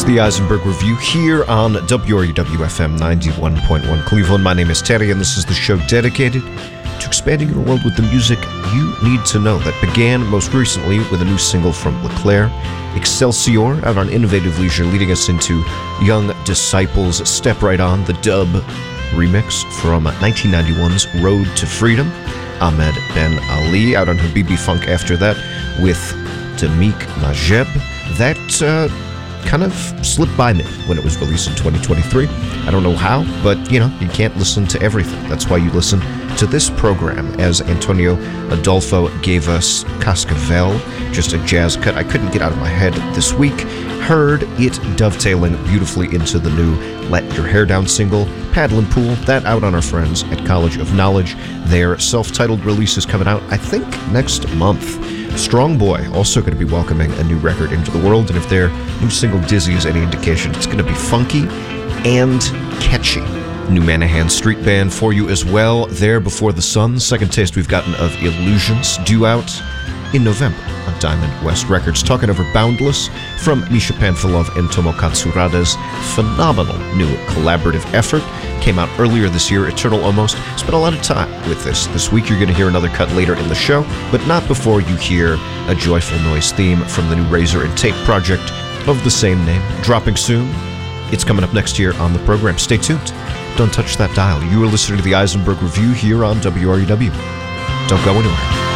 the Eisenberg Review here on WRUW-FM 91.1 Cleveland. My name is Terry, and this is the show dedicated to expanding your world with the music you need to know, that began most recently with a new single from LeClaire, Excelsior, out on Innovative Leisure, leading us into Young Disciples' Step Right On, the dub remix from 1991's Road to Freedom. Ahmed Ben Ali out on Habibi Funk after that with Damik Najeb. That kind of slipped by me when it was released in 2023. I don't know how, but you can't listen to everything. That's why you listen to this program, as Antonio Adolfo gave us Cascavel, just a jazz cut I couldn't get out of my head this week. Heard it dovetailing beautifully into the new Let Your Hair Down single, Paddle and Pool, that out on our friends at College of Knowledge. Their self-titled release is coming out, I think, next month. Strong Boy also going to be welcoming a new record into the world, and if their new single Dizzy is any indication, it's going to be funky and catchy. New Manahan Street Band for you as well. There Before the Sun, second taste we've gotten of Illusions, due out in November on Diamond West Records. Talking over Boundless from Misha Panfilov and Tomo Katsurada's phenomenal new collaborative effort. Came out earlier this year, Eternal Almost. Spent a lot of time with this week. You're going to hear another cut later in the show, but not before you hear a Joyful Noise theme from the new Razor and Tape project of the same name, dropping soon. It's coming up next year on the program. Stay tuned. Don't touch that dial. You are listening to the Eisenberg Review here on WRUW. Don't go anywhere.